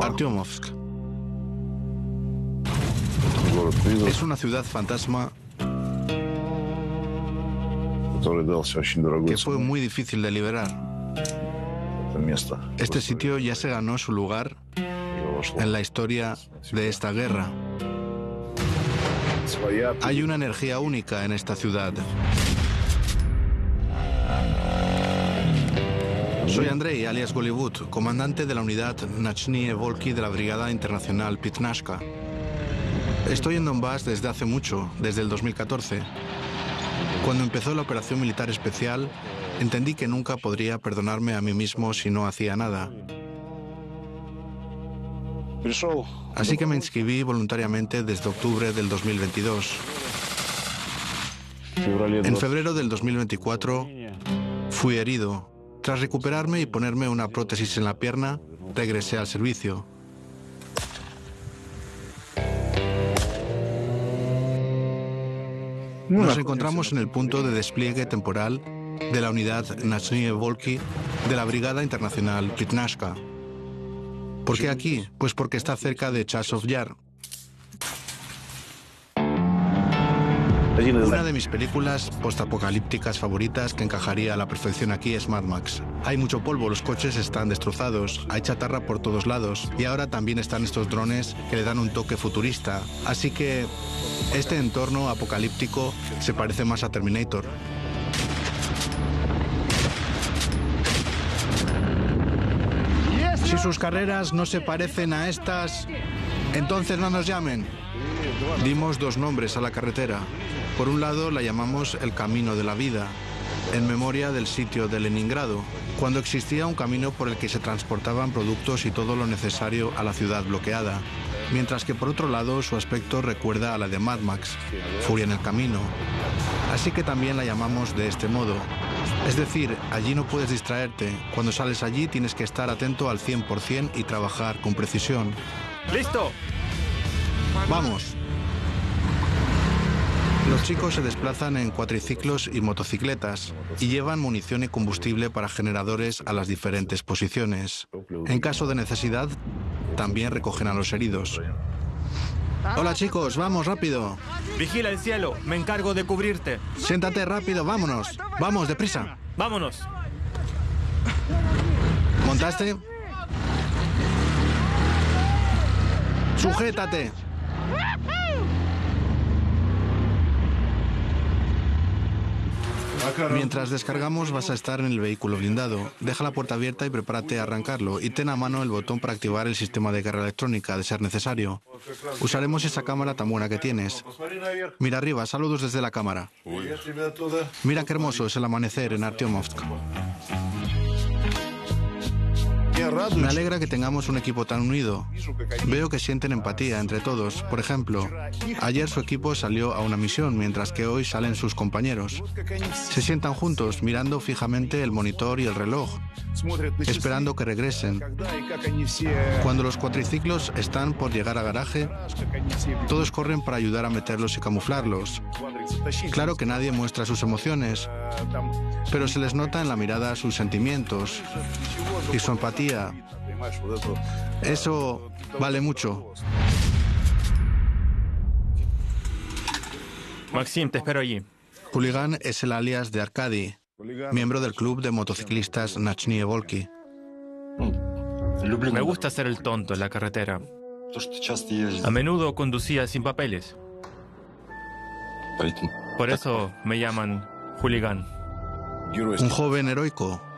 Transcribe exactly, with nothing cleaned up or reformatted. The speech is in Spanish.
Artyomovsk. Es una ciudad fantasma que fue muy difícil de liberar. Este sitio ya se ganó su lugar en la historia de esta guerra. Hay una energía única en esta ciudad. Soy Andrei, alias Gollywood, comandante de la unidad Nachnie Volky de la Brigada Internacional Pitnashka. Estoy en Donbass desde hace mucho, desde el dos mil catorce. Cuando empezó la operación militar especial, entendí que nunca podría perdonarme a mí mismo si no hacía nada. Así que me inscribí voluntariamente desde octubre del dos mil veintidós. En febrero del dos mil veinticuatro fui herido. Tras recuperarme y ponerme una prótesis en la pierna, regresé al servicio. Nos encontramos en el punto de despliegue temporal de la unidad Nachnie Volky de la Brigada Internacional Pitnashka. ¿Por qué aquí? Pues porque está cerca de Chasov Yar. Una de mis películas postapocalípticas favoritas que encajaría a la perfección aquí es Mad Max. Hay mucho polvo, los coches están destrozados, hay chatarra por todos lados y ahora también están estos drones que le dan un toque futurista. Así que este entorno apocalíptico se parece más a Terminator. Si sus carreras no se parecen a estas, entonces no nos llamen. Dimos dos nombres a la carretera. Por un lado la llamamos el Camino de la Vida, en memoria del sitio de Leningrado, cuando existía un camino por el que se transportaban productos y todo lo necesario a la ciudad bloqueada. Mientras que por otro lado su aspecto recuerda a la de Mad Max, Furia en el Camino. Así que también la llamamos de este modo. Es decir, allí no puedes distraerte. Cuando sales allí tienes que estar atento al cien por cien y trabajar con precisión. ¡Listo! ¡Vamos! Los chicos se desplazan en cuatriciclos y motocicletas y llevan munición y combustible para generadores a las diferentes posiciones. En caso de necesidad, también recogen a los heridos. Hola chicos, vamos, rápido. Vigila el cielo, me encargo de cubrirte. Siéntate rápido, vámonos. Vamos, deprisa. Vámonos. ¿Montaste? Sujétate. Mientras descargamos vas a estar en el vehículo blindado. Deja la puerta abierta y prepárate a arrancarlo y ten a mano el botón para activar el sistema de guerra electrónica, de ser necesario. Usaremos esa cámara tan buena que tienes. Mira arriba, saludos desde la cámara. Mira qué hermoso es el amanecer en Artyomovsk. Me alegra que tengamos un equipo tan unido. Veo que sienten empatía entre todos. Por ejemplo, ayer su equipo salió a una misión, mientras que hoy salen sus compañeros. Se sientan juntos, mirando fijamente el monitor y el reloj, esperando que regresen. Cuando los cuatriciclos están por llegar a garaje, todos corren para ayudar a meterlos y camuflarlos. Claro que nadie muestra sus emociones, pero se les nota en la mirada sus sentimientos y su empatía. Eso vale mucho. Maxim, te espero allí. Hooligan es el alias de Arkady, miembro del club de motociclistas Nachnie Volky. Me gusta ser el tonto en la carretera. A menudo conducía sin papeles. Por eso me llaman Hooligan. Un joven heroico.